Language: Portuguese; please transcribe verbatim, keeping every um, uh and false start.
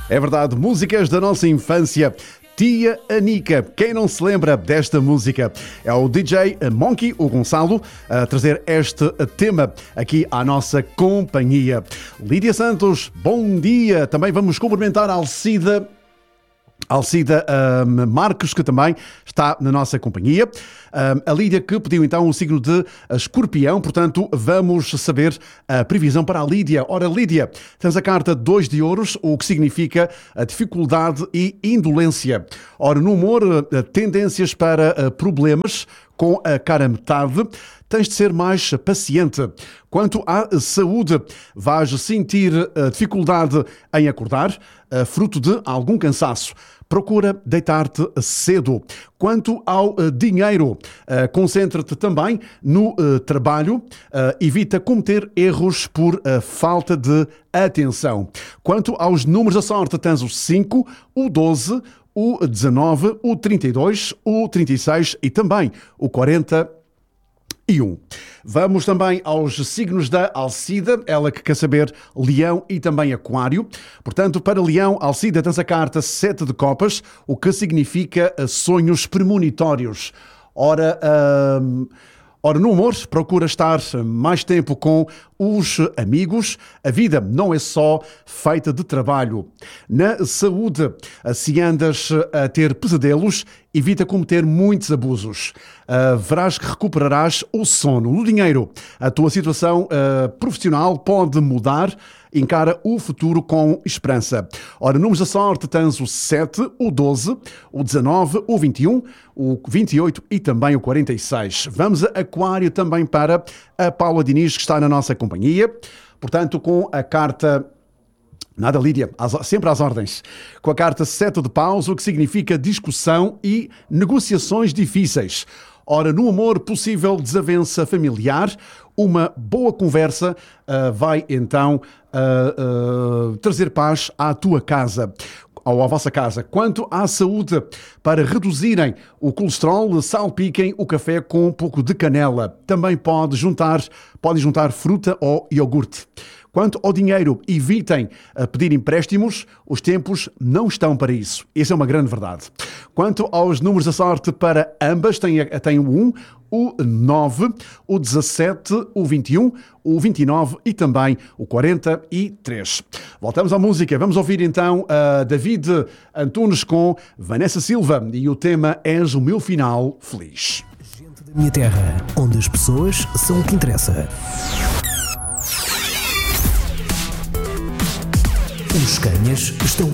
É verdade, músicas da nossa infância. Tia Anica, quem não se lembra desta música? É o D J Monkey, o Gonçalo, a trazer este tema aqui à nossa companhia. Lídia Santos, bom dia. Também vamos cumprimentar a Alcida Alcida um, Marques, que também está na nossa companhia. Um, a Lídia, que pediu então o signo de Escorpião, portanto vamos saber a previsão para a Lídia. Ora, Lídia, temos a carta dois de ouros, o que significa a dificuldade e indolência. Ora, no humor, tendências para problemas com a cara metade, tens de ser mais paciente. Quanto à saúde, vais sentir dificuldade em acordar, fruto de algum cansaço. Procura deitar-te cedo. Quanto ao dinheiro, concentra-te também no trabalho, evita cometer erros por falta de atenção. Quanto aos números da sorte, tens o cinco, o doze, o dezanove, o trinta e dois, o trinta e seis e também o quarenta e um. Vamos também aos signos da Alcida, ela que quer saber Leão e também Aquário. Portanto, para Leão, Alcida, tens a carta sete de copas, o que significa sonhos premonitórios. Ora, hum, ora, no humor, procura estar mais tempo com os amigos. A vida não é só feita de trabalho. Na saúde, se andas a ter pesadelos, evita cometer muitos abusos. Uh, verás que recuperarás o sono. No dinheiro, a tua situação uh, profissional pode mudar. Encara o futuro com esperança. Ora, números da sorte, tens o sete, o doze, o dezanove, o vinte e um, o vinte e oito e também o quarenta e seis. Vamos a Aquário também para a Paula Diniz, que está na nossa companhia. Portanto, com a carta... Nada, Lídia, sempre às ordens. Com a carta sete de paus, o que significa discussão e negociações difíceis. Ora, no amor, possível desavença familiar, uma boa conversa uh, vai então uh, uh, trazer paz à tua casa, ou à vossa casa. Quanto à saúde, para reduzirem o colesterol, salpiquem o café com um pouco de canela. Também pode juntar, pode juntar fruta ou iogurte. Quanto ao dinheiro, evitem pedir empréstimos, os tempos não estão para isso. Essa é uma grande verdade. Quanto aos números da sorte para ambas, tem, tem o um, o nove, o dezassete, o vinte e um, o vinte e nove e também o quarenta e três. Voltamos à música. Vamos ouvir então a David Antunes com Vanessa Silva e o tema És o meu final feliz. Gente da minha terra, onde as pessoas são o que interessa. Os canhas estão